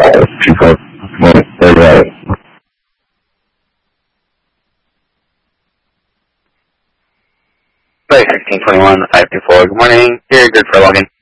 people, they're right. Play 1621, 524, good morning. You're good for login.